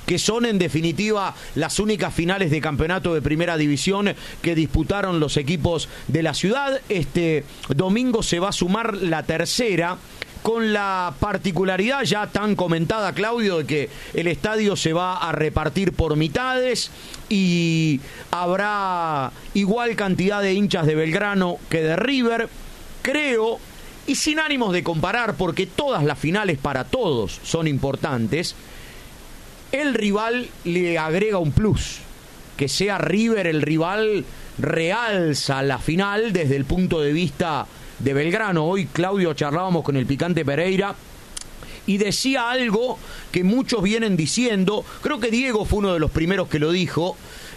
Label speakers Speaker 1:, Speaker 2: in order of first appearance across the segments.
Speaker 1: que son en definitiva las únicas finales de campeonato de primera división que disputaron los equipos de la ciudad. Este domingo se va a sumar la tercera, con la particularidad ya tan comentada, Claudio, de que el estadio se va a repartir por mitades y habrá igual cantidad de hinchas de Belgrano que de River, creo, y sin ánimos de comparar, porque todas las finales para todos son importantes, el rival le agrega un plus. Que sea River el rival realza la final desde el punto de vista de Belgrano. Hoy, Claudio, charlábamos con el Picante Pereira y decía algo que muchos vienen diciendo, creo que Diego fue uno de los primeros que lo dijo,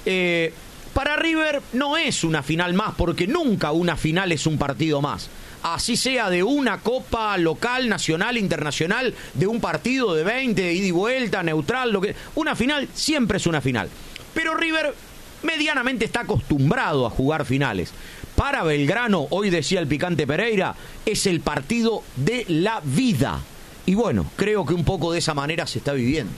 Speaker 1: para River no es una final más, porque nunca una final es un partido más. Así sea de una copa local, nacional, internacional, de un partido de 20, de ida y vuelta, neutral, una final siempre es una final. Pero River medianamente está acostumbrado a jugar finales. Para Belgrano, hoy decía el Picante Pereira, es el partido de la vida. Y bueno, creo que un poco de esa manera se está viviendo.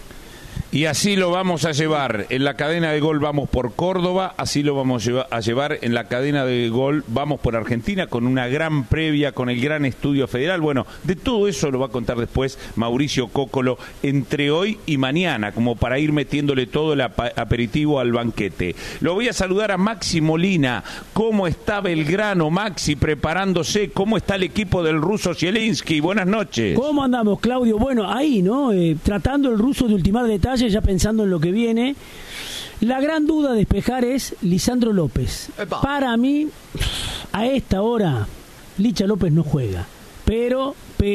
Speaker 2: Y así lo vamos a llevar en la cadena de Gol Vamos por Córdoba, así lo vamos a llevar en la cadena de Gol Vamos por Argentina, con una gran previa, con el gran estudio federal. Bueno, de todo eso lo va a contar después Mauricio Cóccolo entre hoy y mañana, como para ir metiéndole todo el aperitivo al banquete. Lo voy a saludar a Maxi Molina. ¿Cómo está Belgrano, Maxi, preparándose? ¿Cómo está el equipo del ruso Zielinski? Buenas noches.
Speaker 3: ¿Cómo andamos, Claudio? Bueno, ahí, ¿no? Tratando el ruso de ultimar detalles, ya pensando en lo que viene. La gran duda a despejar es Lisandro López.
Speaker 1: Epa.
Speaker 3: Para mí, a esta hora, Licha López no juega. Pero,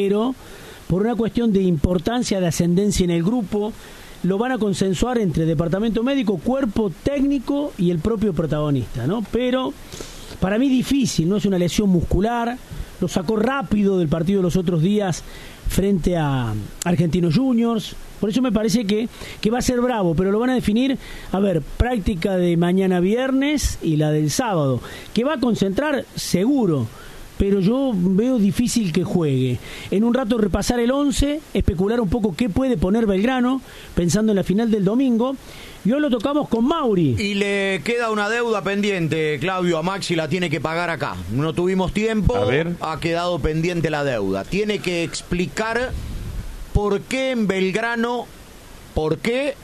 Speaker 3: por una cuestión de importancia, de ascendencia en el grupo, lo van a consensuar entre departamento médico, cuerpo técnico y el propio protagonista, ¿no? Pero, para mí difícil, ¿no? Es una lesión muscular. Lo sacó rápido del partido los otros días frente a Argentinos Juniors. Por eso me parece que va a ser bravo, pero lo van a definir, a ver, práctica de mañana viernes y la del sábado, que va a concentrar seguro, pero yo veo difícil que juegue. En un rato repasar el 11, especular un poco qué puede poner Belgrano, pensando en la final del domingo. Y hoy lo tocamos con Mauri.
Speaker 1: Y le queda una deuda pendiente, Claudio, a Maxi la tiene que pagar acá. No tuvimos tiempo, ha quedado pendiente la deuda. Tiene que explicar por qué en Belgrano, con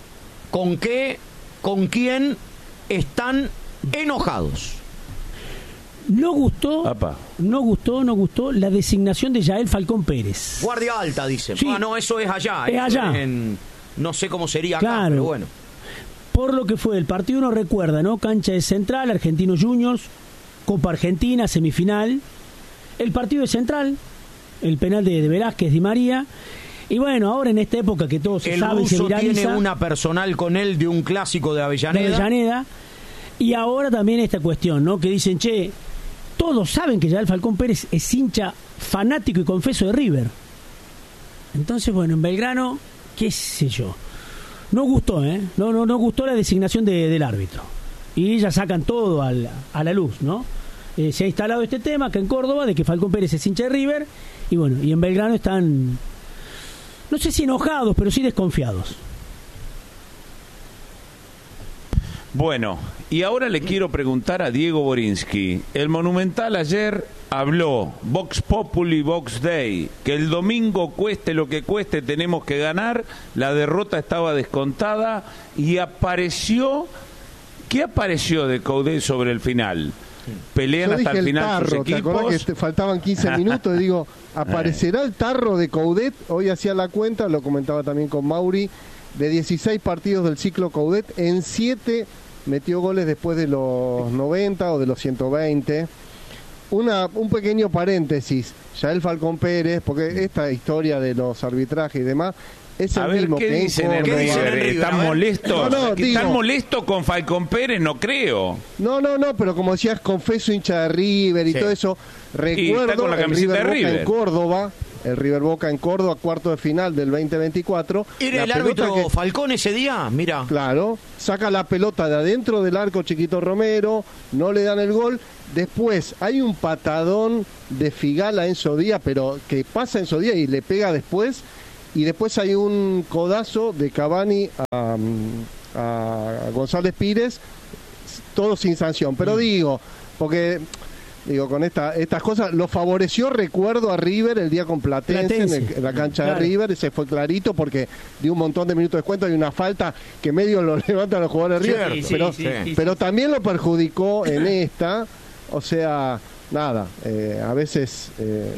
Speaker 1: quién están enojados.
Speaker 3: No gustó la designación de Yael Falcón Pérez.
Speaker 1: Guardia alta, dicen.
Speaker 3: Sí.
Speaker 1: No, eso es allá.
Speaker 3: Es allá.
Speaker 1: No sé cómo sería acá,
Speaker 3: claro.
Speaker 1: Pero bueno.
Speaker 3: Por lo que fue el partido, uno recuerda, ¿no? Cancha de Central, Argentinos Juniors, Copa Argentina, semifinal. El partido de Central, el penal de Velázquez Di María. Y bueno, ahora en esta época que todo se sabe y se viraliza.
Speaker 1: El ruso tiene una personal con él de un clásico de Avellaneda.
Speaker 3: Y ahora también esta cuestión, ¿no? Que dicen, che, todos saben que Yael Falcón Pérez es hincha fanático y confeso de River. Entonces, bueno, en Belgrano, qué sé yo. No gustó, No gustó la designación del árbitro. Y ya sacan todo a la luz, ¿no? Se ha instalado este tema acá en Córdoba de que Falcón Pérez es hincha de River. Y bueno, y en Belgrano están, no sé si enojados, pero sí desconfiados.
Speaker 2: Bueno, y ahora le quiero preguntar a Diego Borinsky. El Monumental ayer habló, Vox Populi, Vox Dei, que el domingo cueste lo que cueste, tenemos que ganar. La derrota estaba descontada y apareció... ¿Qué apareció de Coudet sobre el final? Pelean hasta el final
Speaker 4: tarro,
Speaker 2: sus equipos.
Speaker 4: ¿te acordás que faltaban 15 minutos? Y digo, ¿aparecerá el tarro de Coudet? Hoy hacía la cuenta, lo comentaba también con Mauri, de 16 partidos del ciclo Coudet, en 7 metió goles después de los 90 o de los 120. Un pequeño paréntesis, Yael Falcón Pérez, porque esta historia de los arbitrajes y demás es el mismo.
Speaker 2: ¿Qué dicen en River? ¿Están molestos? ¿Están molestos con Falcón Pérez? No creo.
Speaker 4: No, pero como decías, confeso hincha de River y todo eso. Recuerdo
Speaker 2: con la camiseta de River
Speaker 4: en Córdoba, el River Boca en Córdoba, cuarto de final del 2024.
Speaker 1: ¿Era el árbitro Falcón ese día? Mira.
Speaker 4: Claro, saca la pelota de adentro del arco Chiquito Romero, no le dan el gol. Después hay un patadón de Figal a Enzo Díaz, pero que pasa Enzo Díaz y le pega después. y después hay un codazo de Cavani a González Pires, todo sin sanción. Pero con estas cosas, lo favoreció, recuerdo, a River el día con Platense. En la cancha de River, ese fue clarito porque dio un montón de minutos de descuento, hay una falta que medio lo levantan los jugadores de River, pero también lo perjudicó en esta, o sea, nada, a veces...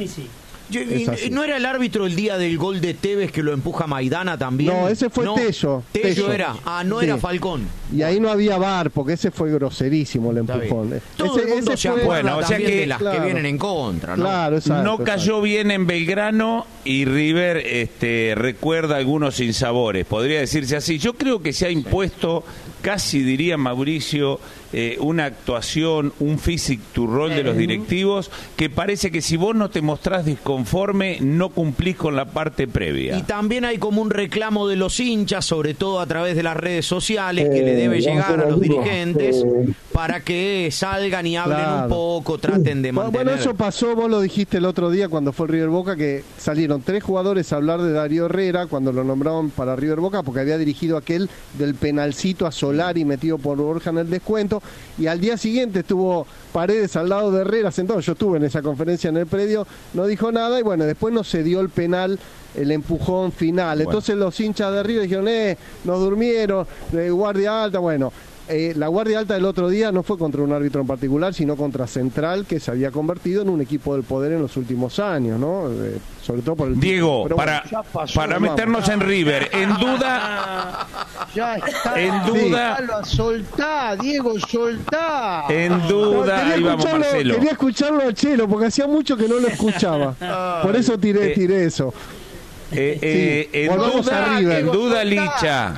Speaker 1: ¿No era el árbitro el día del gol de Tevez que lo empuja Maidana también?
Speaker 4: No, ese fue Tello.
Speaker 1: Tello era. Era Falcón.
Speaker 4: Y ahí no había VAR, porque ese fue groserísimo el empujón.
Speaker 1: Todo el mundo se acuerda de las que vienen en contra, ¿no?
Speaker 4: Claro, exacto,
Speaker 2: no cayó bien en Belgrano y River recuerda algunos sinsabores, podría decirse así. Yo creo que se ha impuesto, casi diría Mauricio, una actuación, un physic to rol de los directivos, que parece que si vos no te mostrás disconforme, no cumplís con la parte previa.
Speaker 1: Y también hay como un reclamo de los hinchas, sobre todo a través de las redes sociales, que le debe llegar a los dirigentes para que salgan y hablen un poco, traten de mantener...
Speaker 4: Bueno, eso pasó, vos lo dijiste el otro día cuando fue el River Boca, que salieron 3 jugadores a hablar de Darío Herrera cuando lo nombraron para River Boca, porque había dirigido aquel del penalcito a Solari metido por Borja en el descuento, y al día siguiente estuvo Paredes al lado de Herrera sentado, yo estuve en esa conferencia en el predio, no dijo nada, y bueno, después no se dio el penal, el empujón final. Bueno. Entonces los hinchas de River dijeron, nos durmieron, guardia alta, bueno. La Guardia Alta del otro día no fue contra un árbitro en particular, sino contra Central, que se había convertido en un equipo del poder en los últimos años, ¿no? Sobre todo por el...
Speaker 2: Diego, para meternos en River, en duda...
Speaker 5: Ya está.
Speaker 2: En duda...
Speaker 5: Soltá, Diego, soltá.
Speaker 2: En duda, ahí vamos, Marcelo.
Speaker 4: Quería escucharlo a Chelo, porque hacía mucho que no lo escuchaba. Por eso tiré eso.
Speaker 2: En duda, Licha.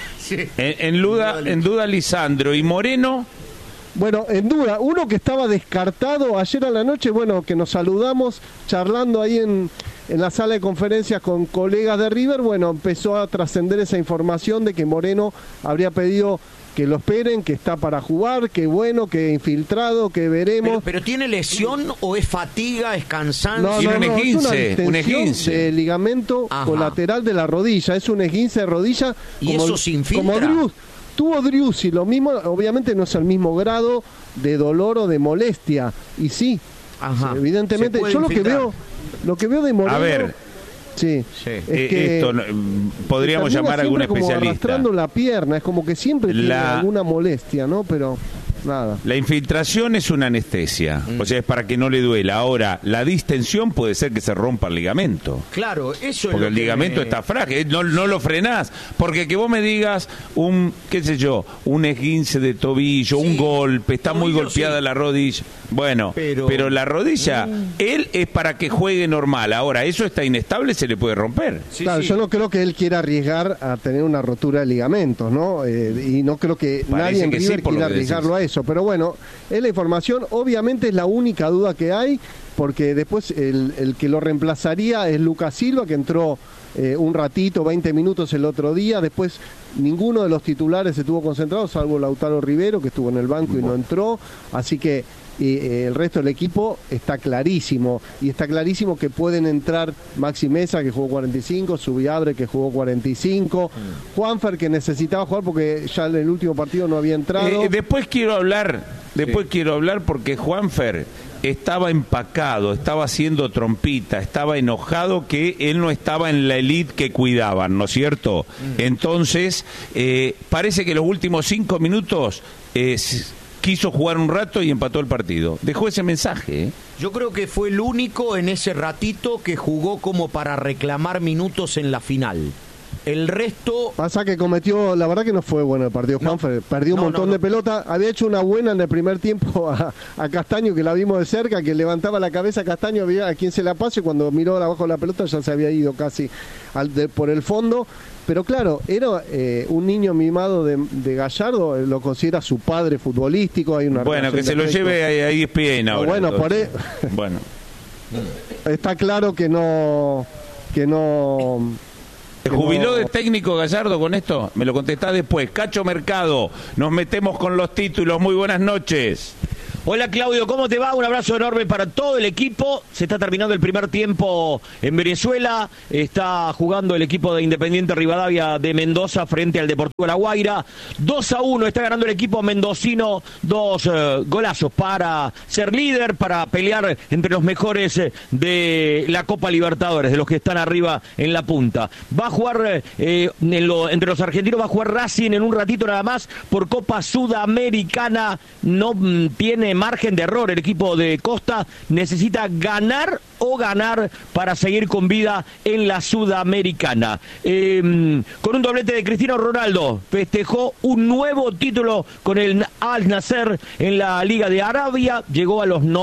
Speaker 2: En duda Lisandro y Moreno.
Speaker 4: Bueno, en duda, uno que estaba descartado ayer a la noche, bueno, que nos saludamos charlando ahí en la sala de conferencias con colegas de River, bueno, empezó a trascender esa información de que Moreno habría pedido que lo esperen, que está para jugar, que bueno, que infiltrado, que veremos.
Speaker 1: ¿Pero tiene lesión o es fatiga, es cansancio?
Speaker 2: Tiene un esguince
Speaker 4: de ligamento colateral de la rodilla, es un esguince de rodilla.
Speaker 1: ¿Y eso se infiltra?
Speaker 4: Como tuvo Driussi, lo mismo, obviamente no es el mismo grado de dolor o de molestia, y sí, evidentemente, yo lo que veo de Moreno...
Speaker 2: A ver,
Speaker 4: es que
Speaker 2: esto podríamos llamar a algún especialista.
Speaker 4: Como arrastrando la pierna, es como que siempre tiene alguna molestia, ¿no? Pero nada.
Speaker 2: La infiltración es una anestesia, o sea, es para que no le duela. Ahora, la distensión puede ser que se rompa el ligamento.
Speaker 1: Claro, eso es
Speaker 2: porque el ligamento está frágil, no lo frenás. Porque que vos me digas un esguince de tobillo, un golpe, está muy golpeada la rodilla. Bueno, pero la rodilla, él es para que juegue normal. Ahora, eso está inestable, se le puede romper.
Speaker 4: Yo no creo que él quiera arriesgar a tener una rotura de ligamentos, ¿no? Y no creo que nadie en River quiera arriesgarlo a eso. Pero bueno, es la información, obviamente es la única duda que hay, porque después el que lo reemplazaría es Lucas Silva, que entró un ratito, 20 minutos el otro día, después ninguno de los titulares estuvo concentrado, salvo Lautaro Rivero, que estuvo en el banco y no entró, así que el resto del equipo está clarísimo, y está clarísimo que pueden entrar Maxi Mesa, que jugó 45, Subiabre, que jugó 45, Juanfer, que necesitaba jugar porque ya en el último partido no había entrado.
Speaker 2: Después quiero hablar porque Juanfer estaba empacado, estaba haciendo trompita, estaba enojado que él no estaba en la elite que cuidaban, ¿no es cierto? Entonces, parece que los últimos 5 minutos quiso jugar un rato y empató el partido. Dejó ese mensaje.
Speaker 1: Yo creo que fue el único en ese ratito que jugó como para reclamar minutos en la final. El resto...
Speaker 4: Pasa que cometió, la verdad que no fue bueno el partido, Juanfer. Perdió un montón de pelota. Había hecho una buena en el primer tiempo a Castaño, que la vimos de cerca, que levantaba la cabeza Castaño, veía a quién se la pase, y cuando miró abajo la pelota ya se había ido casi por el fondo. Pero claro, era un niño mimado de Gallardo, lo considera su padre futbolístico. Hay una
Speaker 2: que se lo lleve a ESPN ahora.
Speaker 4: Bueno,
Speaker 2: bueno,
Speaker 4: está claro que no...
Speaker 2: ¿Se jubiló de técnico Gallardo con esto? Me lo contestás después. Cacho Mercado, nos metemos con los títulos. Muy buenas noches.
Speaker 6: Hola Claudio, ¿cómo te va? Un abrazo enorme para todo el equipo. Se está terminando el primer tiempo en Venezuela. Está jugando el equipo de Independiente Rivadavia de Mendoza frente al Deportivo La Guaira. 2-1 está ganando el equipo mendocino. 2 golazos para ser líder, para pelear entre los mejores de la Copa Libertadores, de los que están arriba en la punta. Va a jugar, entre los argentinos va a jugar Racing en un ratito nada más por Copa Sudamericana. No tiene margen de error el equipo de Costa, necesita ganar para seguir con vida en la Sudamericana. Con un doblete de Cristiano Ronaldo, festejó un nuevo título con el Al Nassr en la Liga de Arabia, llegó a los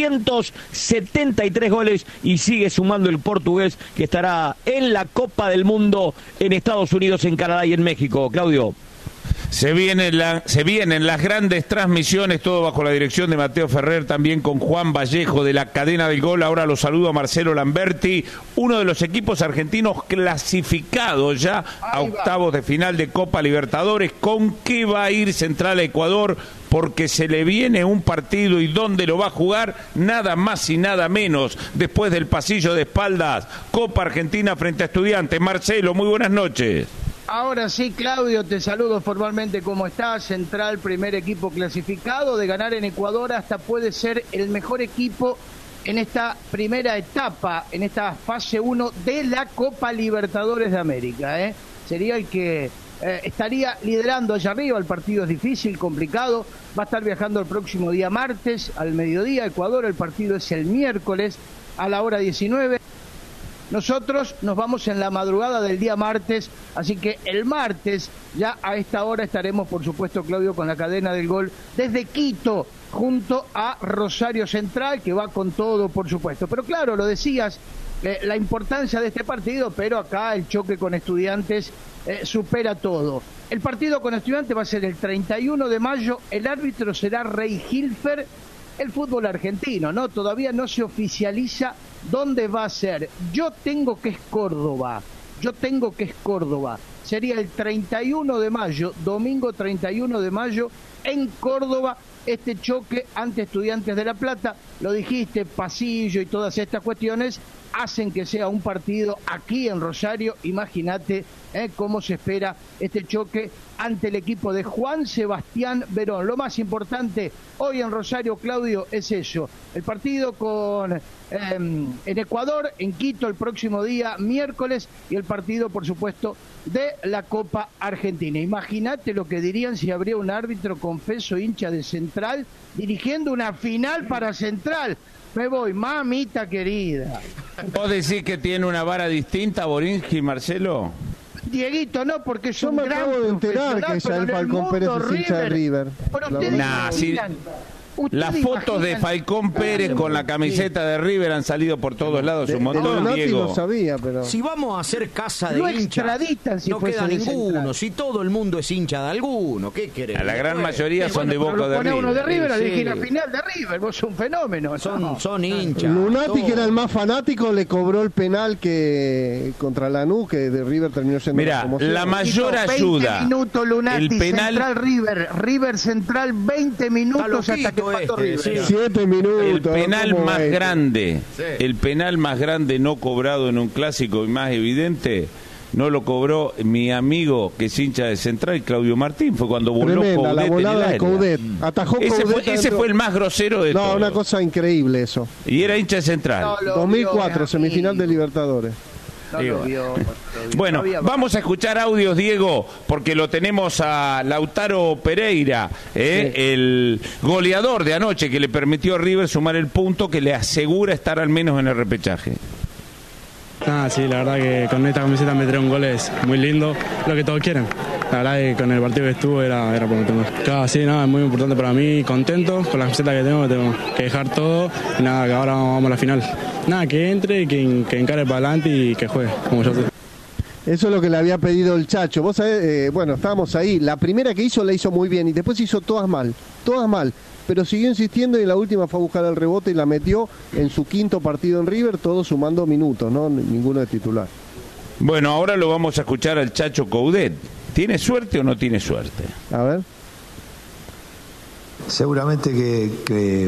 Speaker 6: 973 goles y sigue sumando el portugués, que estará en la Copa del Mundo en Estados Unidos, en Canadá y en México. Claudio.
Speaker 2: Se vienen las grandes transmisiones, todo bajo la dirección de Mateo Ferrer, también con Juan Vallejo de la Cadena del Gol. Ahora lo saludo a Marcelo Lamberti, uno de los equipos argentinos clasificados ya a octavos de final de Copa Libertadores. ¿Con qué va a ir Central a Ecuador? Porque se le viene un partido, y dónde lo va a jugar, nada más y nada menos, después del pasillo de espaldas, Copa Argentina frente a Estudiantes. Marcelo, muy buenas noches.
Speaker 5: Ahora sí, Claudio, te saludo formalmente. ¿Cómo estás? Central, primer equipo clasificado. De ganar en Ecuador hasta puede ser el mejor equipo en esta primera etapa, en esta fase 1 de la Copa Libertadores de América. Sería el que estaría liderando allá arriba. El partido es difícil, complicado. Va a estar viajando el próximo día martes al mediodía a Ecuador. El partido es el miércoles a la hora 19. Nosotros nos vamos en la madrugada del día martes, así que el martes ya a esta hora estaremos, por supuesto, Claudio, con la Cadena del Gol desde Quito, junto a Rosario Central, que va con todo, por supuesto. Pero claro, lo decías, la importancia de este partido, pero acá el choque con Estudiantes supera todo. El partido con Estudiantes va a ser el 31 de mayo, el árbitro será Rey Hilfer. El fútbol argentino, ¿no? Todavía no se oficializa dónde va a ser. Yo tengo que es Córdoba. Sería el 31 de mayo, domingo 31 de mayo, en Córdoba, este choque ante Estudiantes de La Plata. Lo dijiste, pasillo y todas estas cuestiones hacen que sea un partido aquí en Rosario. Imagínate cómo se espera este choque ante el equipo de Juan Sebastián Verón. Lo más importante hoy en Rosario, Claudio, es eso. El partido en Ecuador, en Quito, el próximo día, miércoles, y el partido, por supuesto, de la Copa Argentina. Imagínate lo que dirían si habría un árbitro confeso hincha de Central dirigiendo una final para Central. Me voy, mamita querida.
Speaker 2: ¿Vos decís que tiene una vara distinta, Borinsky, Marcelo?
Speaker 5: Dieguito, no, porque
Speaker 4: yo me acabo de enterar que Yael Falcón Pérez es hincha de River.
Speaker 2: Las fotos de Falcón Pérez con la camiseta de River han salido por todos lados un montón, Diego.
Speaker 4: No sabía, pero...
Speaker 1: Si vamos a hacer casa de
Speaker 5: hinchas,
Speaker 1: no queda ninguno. Si todo el mundo es hincha de alguno, ¿qué querés?
Speaker 2: A la gran mayoría son de Boca de River.
Speaker 5: Uno de River a dirigir la final de River, vos sos un fenómeno.
Speaker 1: Son hinchas.
Speaker 4: Lunati, que era el más fanático, le cobró el penal que contra Lanús, que de River terminó siendo...
Speaker 2: Mirá, la mayor ayuda.
Speaker 5: 20 minutos, Lunati, el penal... Central River Central, 20 minutos hasta que
Speaker 4: 7 minutos.
Speaker 2: El penal más grande, el penal más grande no cobrado en un clásico y más evidente, no lo cobró mi amigo que es hincha de Central, Claudio Martín. Fue cuando voló Coudet,
Speaker 4: la volada de Coudet. Atajó Coudet.
Speaker 2: Ese fue el más grosero de todos.
Speaker 4: No, una cosa increíble eso.
Speaker 2: Y era hincha de Central.
Speaker 4: 2004, semifinal de Libertadores.
Speaker 2: Bueno, vamos a escuchar audios, Diego, porque lo tenemos a Lautaro Pereira, el goleador de anoche, que le permitió a River sumar el punto que le asegura estar al menos en el repechaje.
Speaker 7: Sí, la verdad que con esta camiseta meter un gol es muy lindo, lo que todos quieren. La verdad que con el partido que estuvo era por meterlo. Claro, sí, nada, es muy importante para mí, contento con la camiseta que tengo que dejar todo y nada, que ahora vamos a la final. Nada, que entre, que encare para adelante y que juegue, como yo sé.
Speaker 4: Eso es lo que le había pedido el Chacho. Vos sabés, bueno, estábamos ahí. La primera que hizo la hizo muy bien y después hizo todas mal. Pero siguió insistiendo y en la última fue a buscar el rebote y la metió en su quinto partido en River, todo sumando minutos, ¿no? Ninguno de titular.
Speaker 2: Bueno, ahora lo vamos a escuchar al Chacho Coudet. ¿Tiene suerte o no tiene suerte?
Speaker 4: A ver.
Speaker 8: seguramente que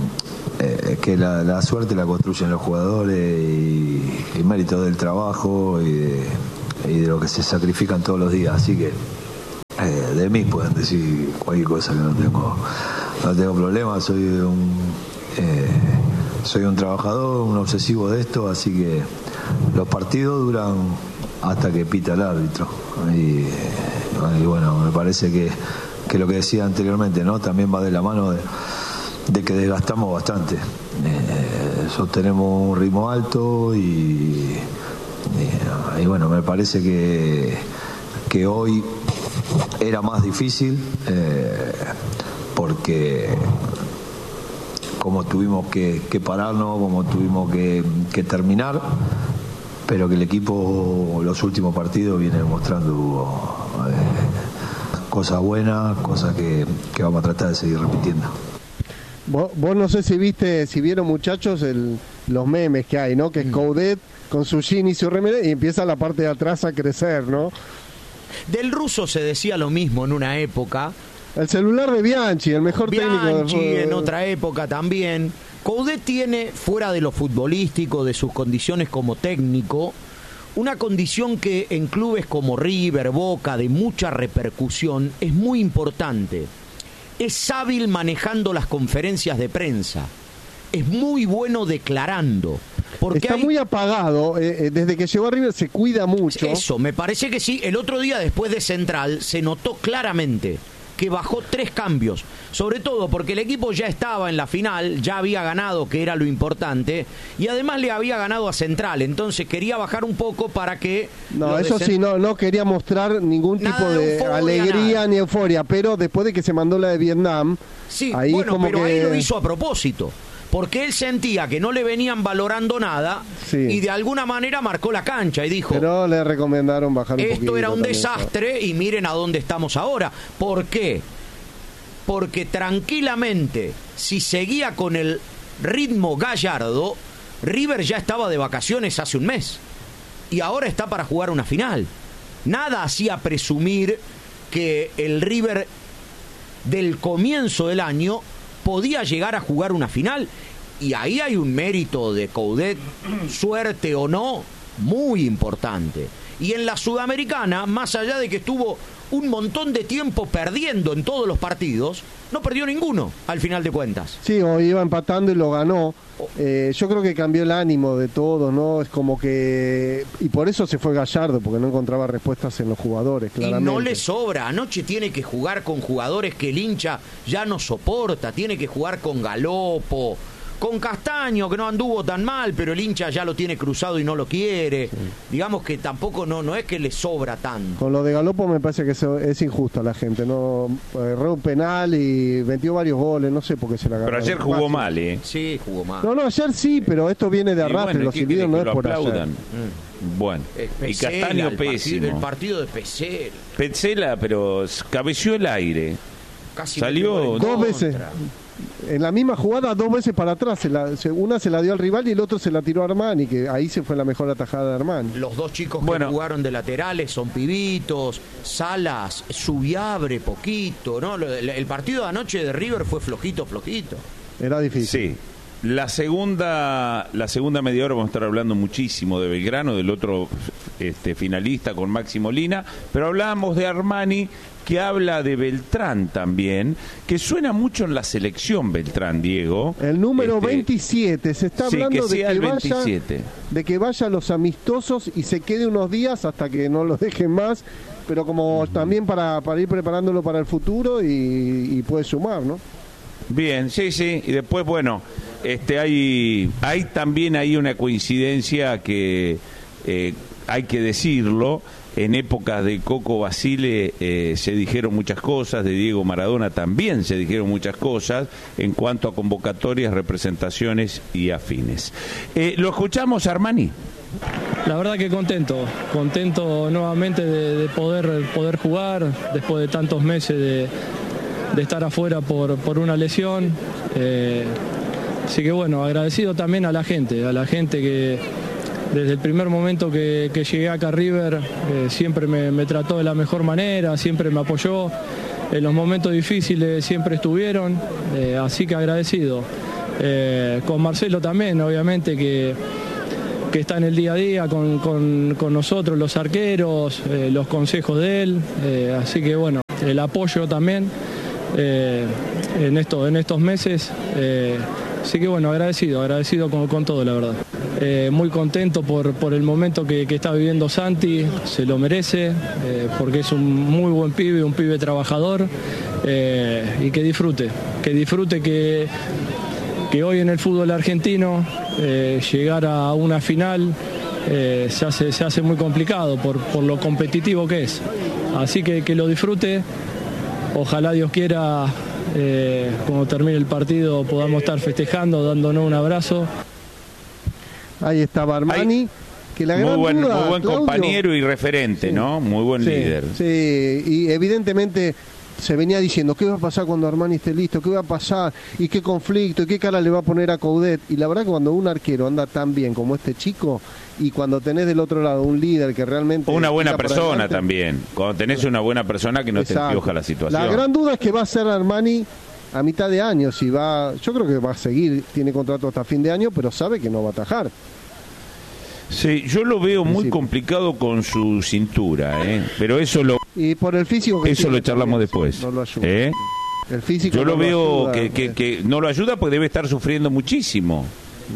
Speaker 8: la suerte la construyen los jugadores y mérito del trabajo y de lo que se sacrifican todos los días. Así que de mí pueden decir cualquier cosa, que no tengo problema. Soy un trabajador, un obsesivo de esto, así que los partidos duran hasta que pita el árbitro. Y bueno, me parece que lo que decía anteriormente, ¿no? También va de la mano de que desgastamos bastante. Sostenemos un ritmo alto y bueno, me parece que hoy era más difícil porque como tuvimos que pararnos, como tuvimos que terminar, pero que el equipo los últimos partidos viene mostrando cosas buenas, cosas que vamos a tratar de seguir repitiendo.
Speaker 4: Vos no sé si vieron, muchachos, los memes que hay, ¿no? Que es Coudet con su jean y su remera y empieza la parte de atrás a crecer, ¿no?
Speaker 1: Del ruso se decía lo mismo en una época.
Speaker 4: El celular de Bianchi, el mejor técnico del fútbol.
Speaker 1: En otra época también. Coudet tiene, fuera de lo futbolístico, de sus condiciones como técnico, una condición que en clubes como River, Boca, de mucha repercusión, es muy importante. Es hábil manejando las conferencias de prensa. Es muy bueno declarando. Porque
Speaker 4: está muy apagado. Desde que llegó a River se cuida mucho.
Speaker 1: Eso, me parece que sí. El otro día, después de Central, se notó claramente que bajó 3 cambios. Sobre todo porque el equipo ya estaba en la final, ya había ganado, que era lo importante, y además le había ganado a Central. Entonces quería bajar un poco para que...
Speaker 4: No, eso sí, no quería mostrar ningún tipo de euforia, alegría ni euforia. Pero después de que se mandó la de Vietnam...
Speaker 1: Sí,
Speaker 4: ahí
Speaker 1: bueno,
Speaker 4: como
Speaker 1: pero
Speaker 4: que...
Speaker 1: ahí lo hizo a propósito. Porque él sentía que no le venían valorando nada, sí, y de alguna manera marcó la cancha y dijo...
Speaker 4: Pero le recomendaron bajar un poquito.
Speaker 1: Esto era un desastre y miren a dónde estamos ahora. ¿Por qué? Porque tranquilamente, si seguía con el ritmo Gallardo, River ya estaba de vacaciones hace un mes. Y ahora está para jugar una final. Nada hacía presumir que el River del comienzo del año podía llegar a jugar una final, y ahí hay un mérito de Coudet, suerte o no, muy importante. Y en la Sudamericana, más allá de que estuvo un montón de tiempo perdiendo en todos los partidos, no perdió ninguno al final de cuentas.
Speaker 4: Sí, hoy iba empatando y lo ganó. Yo creo que cambió el ánimo de todos, ¿no? Es como que... Y por eso se fue Gallardo, porque no encontraba respuestas en los jugadores, claramente.
Speaker 1: Y no le sobra. Anoche tiene que jugar con jugadores que el hincha ya no soporta. Tiene que jugar con Galopo, con Castaño, que no anduvo tan mal, pero el hincha ya lo tiene cruzado y no lo quiere. Sí. Digamos que tampoco no es que le sobra tanto.
Speaker 4: Con lo de Galopo me parece que es injusta la gente, ¿no? Erró un penal y metió varios goles, no sé por qué se la ganó.
Speaker 2: Pero ayer jugó mal, ¿eh?
Speaker 1: Sí, jugó mal.
Speaker 4: No, ayer sí, pero esto viene de arrastre,
Speaker 2: bueno,
Speaker 4: los silbidos no es por
Speaker 2: aplaudan. Bueno,
Speaker 1: y
Speaker 2: Castaño pésimo.
Speaker 1: El partido de Pesela.
Speaker 2: Pesela, pero cabeció el aire.
Speaker 1: Casi
Speaker 4: salió 2 veces. En la misma jugada 2 veces para atrás, una se la dio al rival y el otro se la tiró a Armani, que ahí se fue la mejor atajada de Armani.
Speaker 1: Los 2 chicos que jugaron de laterales son pibitos, Salas, Subiabre poquito, ¿no? El partido de anoche de River fue flojito.
Speaker 4: Era difícil.
Speaker 2: Sí. La segunda media hora vamos a estar hablando muchísimo de Belgrano, del otro finalista con Maxi Molina, pero hablábamos de Armani, que habla de Beltrán también, que suena mucho en la selección Beltrán, Diego.
Speaker 4: El número 27, se está hablando
Speaker 2: de
Speaker 4: que vaya a los amistosos y se quede unos días hasta que no lo dejen más, pero como también para ir preparándolo para el futuro y puede sumar, ¿no?
Speaker 2: Bien, sí, y después, bueno, hay también una coincidencia que hay que decirlo. En épocas de Coco Basile se dijeron muchas cosas, de Diego Maradona también se dijeron muchas cosas en cuanto a convocatorias, representaciones y afines. ¿Lo escuchamos, Armani?
Speaker 9: La verdad que contento nuevamente de poder jugar después de tantos meses de estar afuera por una lesión. Así que bueno, agradecido también a la gente que desde el primer momento que llegué acá a River siempre me trató de la mejor manera, siempre me apoyó. en los momentos difíciles siempre estuvieron, así que agradecido. Con Marcelo también, obviamente, que está en el día a día con nosotros, los arqueros, los consejos de él, así que bueno, el apoyo también en estos meses, así que bueno, agradecido con todo, la verdad. Muy contento por el momento que está viviendo Santi, se lo merece, porque es un muy buen pibe, un pibe trabajador, y que disfrute que hoy en el fútbol argentino llegar a una final se hace muy complicado por lo competitivo que es. Así que lo disfrute. Ojalá Dios quiera, cuando termine el partido podamos estar festejando, dándonos un abrazo.
Speaker 4: Ahí estaba Armani. Que la gran
Speaker 2: muy buen
Speaker 4: Claudio,
Speaker 2: compañero y referente, sí, ¿no? Muy buen líder.
Speaker 4: Sí, y evidentemente se venía diciendo qué va a pasar cuando Armani esté listo, qué va a pasar y qué conflicto y qué cara le va a poner a Coudet. Y la verdad que cuando un arquero anda tan bien como este chico, y cuando tenés del otro lado un líder que realmente...
Speaker 2: Una buena persona también, cuando tenés una buena persona que no te empioja la situación.
Speaker 4: La gran duda es que va a ser Armani a mitad de año, yo creo que va a seguir, tiene contrato hasta fin de año, pero sabe que no va a atajar.
Speaker 2: Sí, yo lo veo muy complicado con su cintura, pero eso lo...
Speaker 4: Y por el físico que
Speaker 2: eso lo charlamos después.
Speaker 4: No lo ayuda. El físico
Speaker 2: yo lo veo
Speaker 4: ayuda,
Speaker 2: que no lo ayuda porque debe estar sufriendo muchísimo.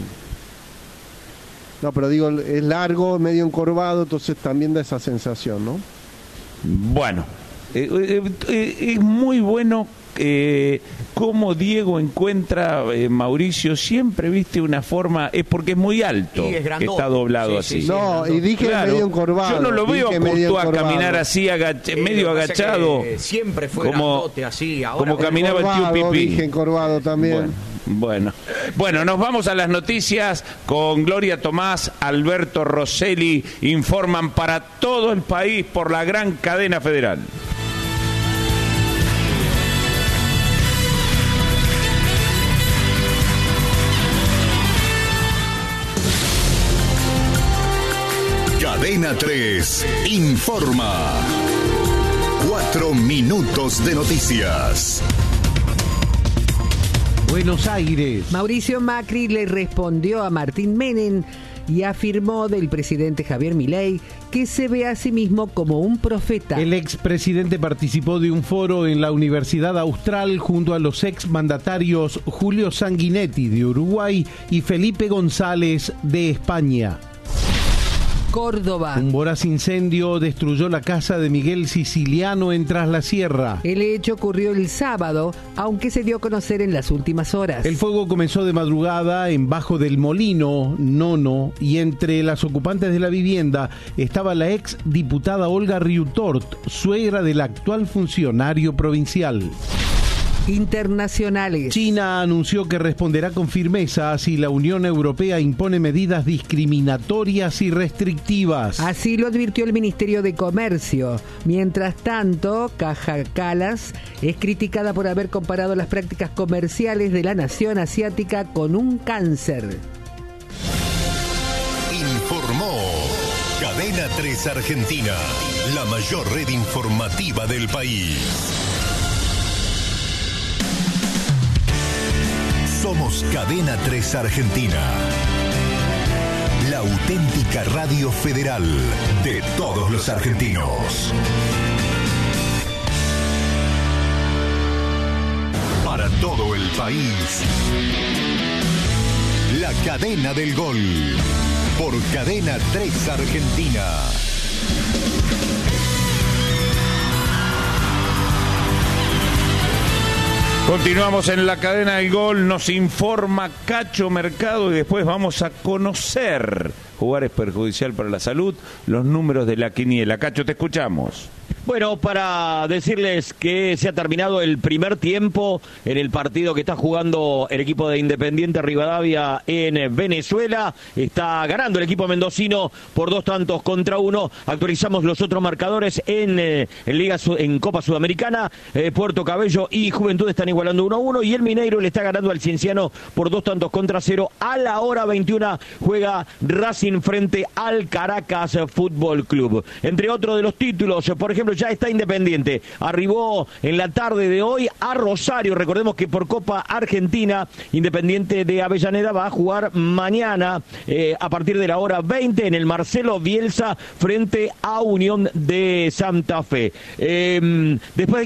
Speaker 4: No, pero digo, es largo, medio encorvado, entonces también da esa sensación, ¿no?
Speaker 2: Bueno, es muy bueno cómo Diego encuentra, Mauricio, siempre viste una forma, es porque es muy alto, que está doblado así.
Speaker 4: No, y dije medio encorvado.
Speaker 2: Yo no lo veo a Courtois caminar así, medio agachado.
Speaker 1: Siempre fue
Speaker 2: como,
Speaker 1: grandote así. Ahora
Speaker 2: como caminaba el tío Pipí.
Speaker 4: Dije encorvado también.
Speaker 2: Bueno, nos vamos a las noticias con Gloria Tomás, Alberto Rosselli, informan para todo el país por la gran cadena federal.
Speaker 10: Cadena 3 informa. 4 minutos de noticias.
Speaker 11: Buenos Aires.
Speaker 12: Mauricio Macri le respondió a Martín Menem y afirmó del presidente Javier Milei que se ve a sí mismo como un profeta.
Speaker 11: El expresidente participó de un foro en la Universidad Austral junto a los exmandatarios Julio Sanguinetti de Uruguay y Felipe González de España.
Speaker 12: Córdoba.
Speaker 11: Un voraz incendio destruyó la casa de Miguel Siciliano en Tras la Sierra.
Speaker 12: El hecho ocurrió el sábado, aunque se dio a conocer en las últimas horas.
Speaker 11: El fuego comenzó de madrugada en Bajo del Molino, Nono, y entre las ocupantes de la vivienda estaba la ex diputada Olga Riutort, suegra del actual funcionario provincial.
Speaker 12: Internacionales.
Speaker 11: China anunció que responderá con firmeza si la Unión Europea impone medidas discriminatorias y restrictivas.
Speaker 12: Así lo advirtió el Ministerio de Comercio. Mientras tanto, Kaja Kallas es criticada por haber comparado las prácticas comerciales de la nación asiática con un cáncer.
Speaker 10: Informó Cadena 3 Argentina, la mayor red informativa del país. Somos Cadena 3 Argentina, la auténtica radio federal de todos los argentinos. Para todo el país, la cadena del gol, por Cadena 3 Argentina.
Speaker 2: Continuamos en la cadena del gol, nos informa Cacho Mercado y después vamos a conocer, jugar es perjudicial para la salud, los números de la quiniela. Cacho, te escuchamos.
Speaker 6: Bueno, para decirles que se ha terminado el primer tiempo en el partido que está jugando el equipo de Independiente Rivadavia en Venezuela. Está ganando el equipo mendocino por 2-1. Actualizamos los otros marcadores en Copa Sudamericana. Puerto Cabello y Juventud están igualando 1-1 y el Mineiro le está ganando al Cienciano por 2-0. A la hora 21 juega Racing frente al Caracas Fútbol Club. Entre otros de los títulos, por ejemplo, ejemplo, ya está Independiente. Arribó en la tarde de hoy a Rosario. Recordemos que por Copa Argentina, Independiente de Avellaneda va a jugar mañana a partir de la hora 20 en el Marcelo Bielsa frente a Unión de Santa Fe. Después de